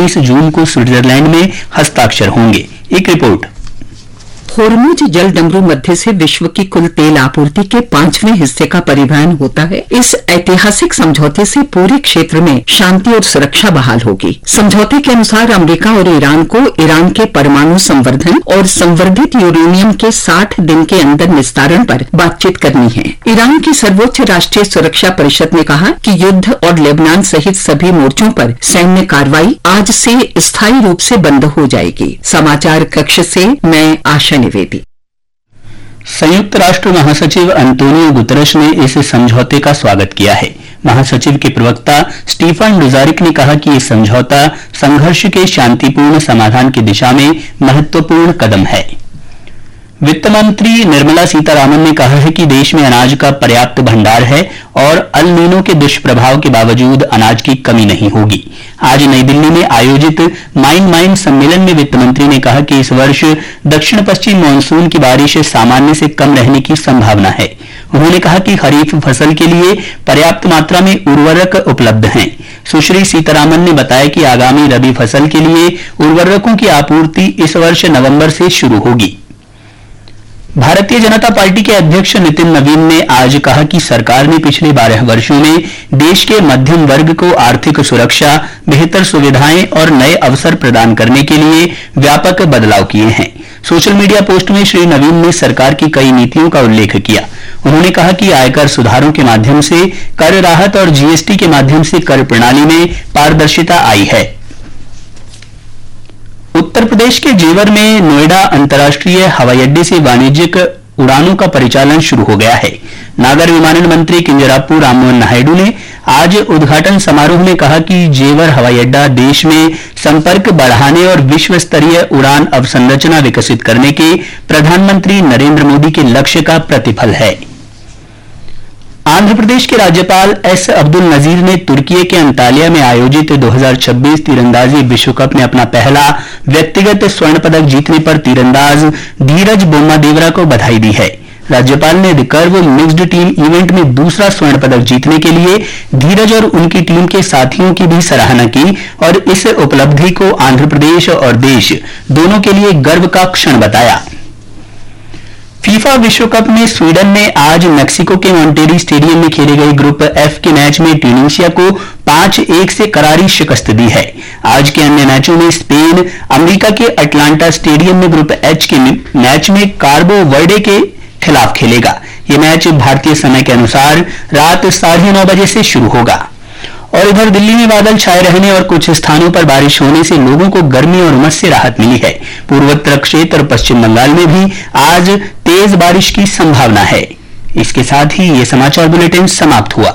29 जून को स्विट्जरलैंड में हस्ताक्षर होंगे। एक रिपोर्ट। होर्मुज जल डमरू मध्य से विश्व की कुल तेल आपूर्ति के 5वें हिस्से का परिवहन होता है। इस ऐतिहासिक समझौते से पूरे क्षेत्र में शांति और सुरक्षा बहाल होगी। समझौते के अनुसार अमेरिका और ईरान को ईरान के परमाणु संवर्धन और संवर्धित यूरेनियम के 60 दिन के अंदर निस्तारण पर बातचीत करनी है। ईरान की सर्वोच्च राष्ट्रीय सुरक्षा परिषद ने कहा कि युद्ध और लेबनान सहित सभी मोर्चों पर सैन्य कार्रवाई आज से स्थायी रूप से बंद हो जाएगी। समाचार कक्ष से मैं आशा निवेदी। संयुक्त राष्ट्र महासचिव अंतोनियो गुतरश ने इस समझौते का स्वागत किया है। महासचिव के प्रवक्ता स्टीफन डुजारिक ने कहा कि यह समझौता संघर्ष के शांतिपूर्ण समाधान की दिशा में महत्वपूर्ण कदम है। वित्त मंत्री निर्मला सीतारामन ने कहा है कि देश में अनाज का पर्याप्त भंडार है और अल नीनो के दुष्प्रभाव के बावजूद अनाज की कमी नहीं होगी। आज नई दिल्ली में आयोजित माइन सम्मेलन में वित्त मंत्री ने कहा कि इस वर्ष दक्षिण पश्चिम मानसून की बारिश सामान्य से कम रहने की संभावना है। उन्होंने कहा कि खरीफ फसल के लिए पर्याप्त मात्रा में उर्वरक उपलब्ध हैं। सुश्री सीतारामन ने बताया कि आगामी रबी फसल के लिए उर्वरकों की आपूर्ति इस वर्ष नवंबर से शुरू होगी। भारतीय जनता पार्टी के अध्यक्ष नितिन नवीन ने आज कहा कि सरकार ने पिछले 12 वर्षों में देश के मध्यम वर्ग को आर्थिक सुरक्षा, बेहतर सुविधाएं और नए अवसर प्रदान करने के लिए व्यापक बदलाव किए हैं। सोशल मीडिया पोस्ट में श्री नवीन ने सरकार की कई नीतियों का उल्लेख किया। उन्होंने कहा कि आयकर सुधारों के माध्यम से कर राहत और जीएसटी के माध्यम से कर प्रणाली में पारदर्शिता आई है। उत्तर प्रदेश के जेवर में नोएडा अंतर्राष्ट्रीय हवाई अड्डे से वाणिज्यिक उड़ानों का परिचालन शुरू हो गया है। नागर विमानन मंत्री किंजरापू राममोहन नायडू ने आज उद्घाटन समारोह में कहा कि जेवर हवाई अड्डा देश में संपर्क बढ़ाने और विश्व स्तरीय उड़ान अवसंरचना विकसित करने के प्रधानमंत्री नरेंद्र मोदी के लक्ष्य का प्रतिफल है। आंध्र प्रदेश के राज्यपाल एस अब्दुल नजीर ने तुर्की के अंतालिया में आयोजित 2026 तीरंदाजी विश्व कप में अपना पहला व्यक्तिगत स्वर्ण पदक जीतने पर तीरंदाज धीरज बोम्मादेवरा को बधाई दी है। राज्यपाल ने रिकर्व मिक्स्ड टीम इवेंट में दूसरा स्वर्ण पदक जीतने के लिए धीरज और उनकी टीम के साथियों की भी सराहना की और इस उपलब्धि को आंध्र प्रदेश और देश दोनों के लिए गर्व का क्षण बताया। फीफा विश्व कप में स्वीडन ने आज मेक्सिको के मॉन्टेरी स्टेडियम में खेले गए ग्रुप एफ के मैच में ट्यूनीशिया को 5-1 से करारी शिकस्त दी है। आज के अन्य मैचों में स्पेन अमेरिका के अटलांटा स्टेडियम में ग्रुप एच के मैच में कार्बो वर्डे के खिलाफ खेलेगा। यह मैच भारतीय समय के अनुसार रात 9:30 बजे से शुरू होगा। और इधर दिल्ली में बादल छाए रहने और कुछ स्थानों पर बारिश होने से लोगों को गर्मी और उमस से राहत मिली है। पूर्वोत्तर क्षेत्र और पश्चिम बंगाल में भी आज तेज बारिश की संभावना है। इसके साथ ही ये समाचार बुलेटिन समाप्त हुआ।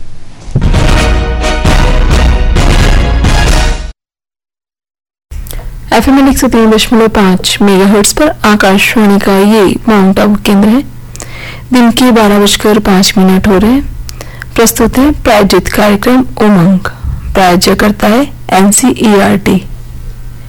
FM 103.5 मेगाहर्ट्ज पर आकाशवाणी का ये माउंट आबू केंद्र है। दिन के 12:05 हो रहे हैं। प्रस्तुत है प्रायोजित कार्यक्रम उमंग। प्रायोजक करता है NCERT।